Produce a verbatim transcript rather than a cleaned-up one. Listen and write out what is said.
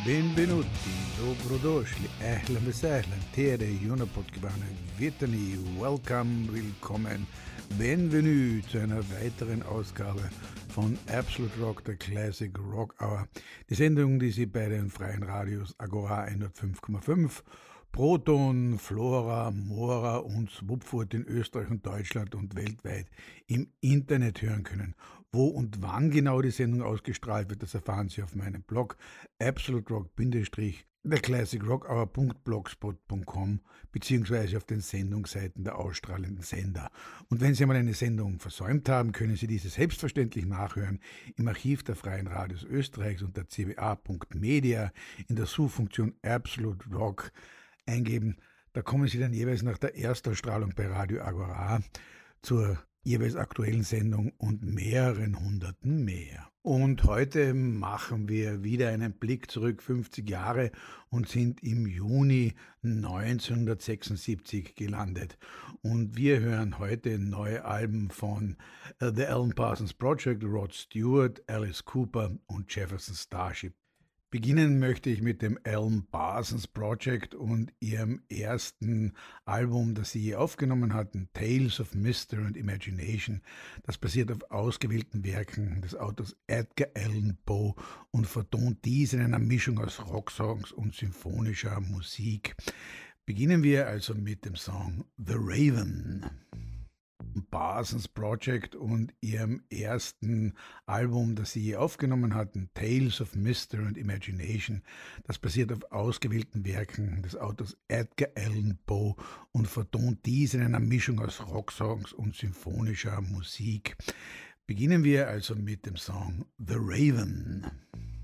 Benvenuti, dobrodošli, ahlan besahlan, tere Junapodgebane, Vitani, welcome, willkommen, bienvenue zu einer weiteren Ausgabe von Absolute Rock, der Classic Rock Hour. Die Sendung, die Sie bei den freien Radios Agora hundertfünf Komma fünf, Proton, Flora, Mora und Swupfurt in Österreich und Deutschland und weltweit im Internet hören können. Wo und wann genau die Sendung ausgestrahlt wird, das erfahren Sie auf meinem Blog absoluterock-der classic rock hour punkt blogspot punkt com beziehungsweise auf den Sendungsseiten der ausstrahlenden Sender. Und wenn Sie einmal eine Sendung versäumt haben, können Sie diese selbstverständlich nachhören im Archiv der Freien Radios Österreichs unter c b a punkt media in der Suchfunktion Absolute Rock eingeben. Da kommen Sie dann jeweils nach der Erstausstrahlung bei Radio Agora zur jeweils aktuellen Sendung und mehreren hunderten mehr. Und heute machen wir wieder einen Blick zurück fünfzig Jahre und sind im Juni neunzehnhundertsechsundsiebzig gelandet. Und wir hören heute neue Alben von uh, The Alan Parsons Project, Rod Stewart, Alice Cooper und Jefferson Starship. Beginnen möchte ich mit dem Alan Parsons Project und ihrem ersten Album, das sie je aufgenommen hatten, Tales of Mystery and Imagination. Das basiert auf ausgewählten Werken des Autors Edgar Allan Poe und vertont dies in einer Mischung aus Rocksongs und symphonischer Musik. Beginnen wir also mit dem Song The Raven. Parsons Project und ihrem ersten Album, das sie je aufgenommen hatten, Tales of Mystery and Imagination. Das basiert auf ausgewählten Werken des Autors Edgar Allan Poe und vertont dies in einer Mischung aus Rocksongs und symphonischer Musik. Beginnen wir also mit dem Song The Raven.